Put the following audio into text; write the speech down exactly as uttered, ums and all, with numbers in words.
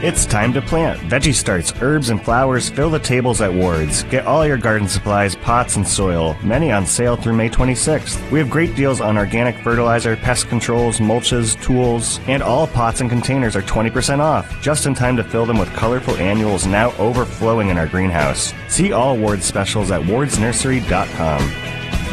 It's time to plant. Veggie starts, herbs, and flowers fill the tables at Ward's. Get all your garden supplies, pots, and soil, many on sale through May twenty-sixth. We have great deals on organic fertilizer, pest controls, mulches, tools, and all pots and containers are twenty percent off, just in time to fill them with colorful annuals now overflowing in our greenhouse. See all Ward's specials at wards nursery dot com.